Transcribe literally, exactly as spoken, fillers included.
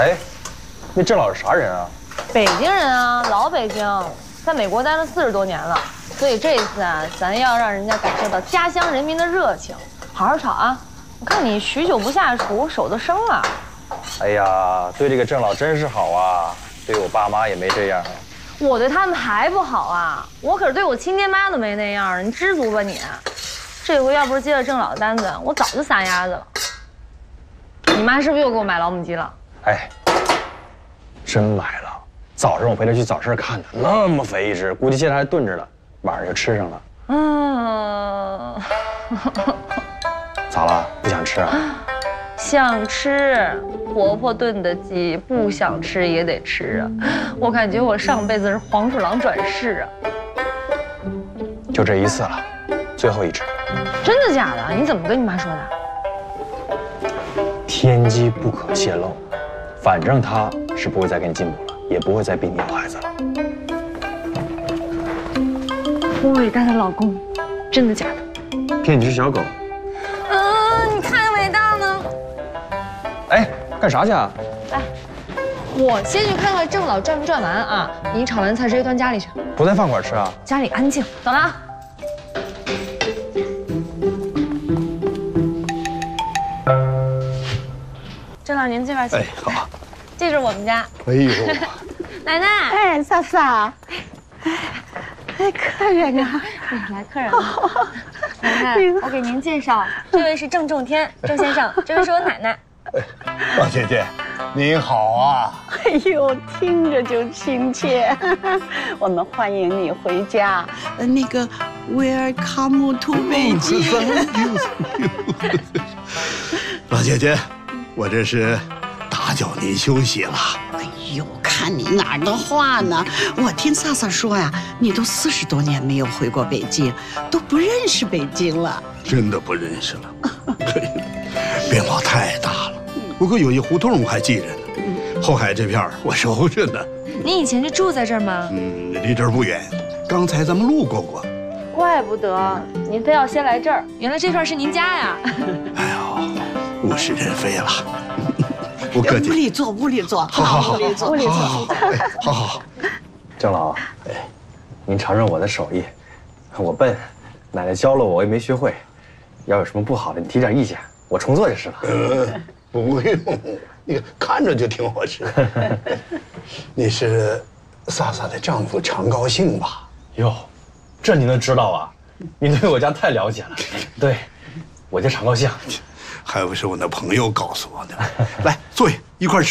哎，那郑老是啥人啊？ 北京人啊，老北京，在美国待了四十多年了，所以这次啊，咱要让人家感受到家乡人民的热情。好好炒啊！我看你许久不下厨，手都生了。 哎呀，对这个郑老真是好啊，对我爸妈也没这样。 我对他们还不好啊，我可是对我亲爹妈都没那样，你知足吧你。这回要不是接了郑老的单子，我早就撒丫子了。你妈是不是又给我买老母鸡了？ 哎，真买了。早上我陪她去早市看的，那么肥一只，估计现在还炖着呢，晚上就吃上了。 嗯。 咋了？不想吃啊？ 想吃，婆婆炖的鸡，不想吃也得吃啊。我感觉我上辈子是黄鼠狼转世啊。 就这一次了，最后一只。 真的假的？你怎么跟你妈说的？ 天机不可泄露，反正她是不会再跟你进补了，也不会再逼你要孩子了。 我伟大的老公，真的假的？ 骗你是小狗。 嗯，你太伟大了。 哎，干啥去啊？ 来，我先去看看郑老赚没赚完啊。你炒完菜直接端家里去。 不在饭馆吃啊？ 家里安静。走了啊。郑老，您这边请。 哎，好。 这是我们家。 哎呦， 奶奶。 哎，嫂嫂。哎，客人啊！ 来，客人了。奶奶，我给您介绍，这位是郑仲天，郑先生，这位是我奶奶。 老姐姐，您好啊！ 哎呦，听着就亲切。我们欢迎你回家。呃，那个 ，Welcome to 北京。 老姐姐，我这是打搅您休息了。 哎呦，看你哪儿的话呢？我听嫂嫂说呀，你都四十多年没有回过北京，都不认识北京了。 真的不认识了，变化太大了。不过有一胡同我还记着呢，后海这片我熟着呢。 你以前就住在这儿吗？ 嗯，离这儿不远，刚才咱们路过过。 怪不得您非要先来这儿，原来这片是您家呀。 哎呦，物是人非了。不客气。 屋里坐，屋里坐， 好好好， 屋里坐，屋里坐。 好好好。 郑老，哎，您尝尝我的手艺。我笨，奶奶教了我，我也没学会。要有什么不好的，你提点意见，我重做就是了。 呃，不用，那个看着就挺好吃。你是萨萨的丈夫常高兴吧？ 哟，这你能知道啊？您对我家太了解了。对，我叫常高兴。 还不是我那朋友告诉我的。来，坐下，一块吃。